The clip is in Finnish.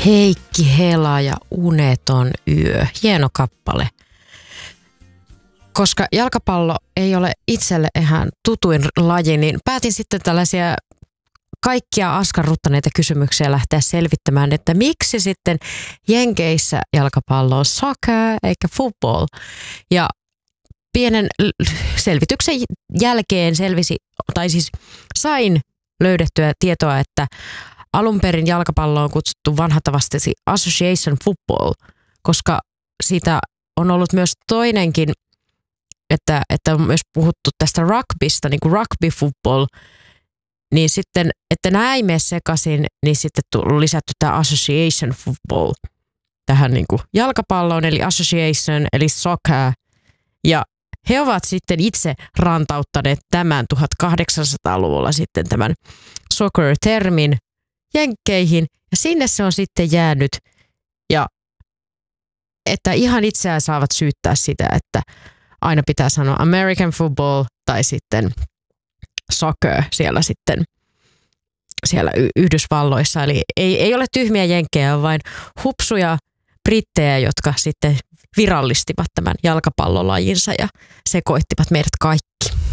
Heikki Hela ja Uneton yö. Hieno kappale. Koska jalkapallo ei ole itselle ihan tutuin laji, niin päätin sitten tällaisia kaikkia askarruttaneita kysymyksiä lähteä selvittämään, että miksi sitten Jenkeissä jalkapallo on soccer eikä football. Ja pienen selvityksen jälkeen sain löydettyä tietoa, että alun perin jalkapallo on kutsuttu vanhatavasti association football, koska siitä on ollut myös toinenkin, että on myös puhuttu tästä rugbysta, niin kuin rugby football, niin sitten, että nämä ei mene sekaisin, niin sitten on lisätty tämä association football tähän niin kuin jalkapalloon, eli association, eli soccer, ja he ovat sitten itse rantauttaneet tämän 1800-luvulla sitten tämän soccer-termin jenkkeihin, ja sinne se on sitten jäänyt, ja että ihan itseään saavat syyttää sitä, että aina pitää sanoa American football tai sitten soccer siellä Yhdysvalloissa. Eli ei ole tyhmiä jenkkejä, vaan hupsuja brittejä, jotka sitten virallistivat tämän jalkapallolajinsa ja sekoittivat meidät kaikki.